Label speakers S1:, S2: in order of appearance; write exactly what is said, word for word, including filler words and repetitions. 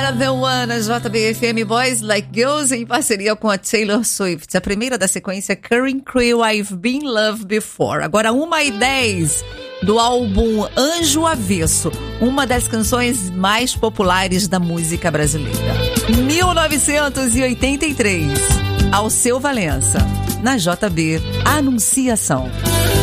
S1: Era The One, a J B F M, Boys Like Girls, em parceria com a Taylor Swift. A primeira da sequência, Current Crew, I've Been Loved Before. Agora, uma e dez do álbum Anjo Avesso, uma das canções mais populares da música brasileira. mil novecentos e oitenta e três, Alceu Valença, na J B, Anunciação.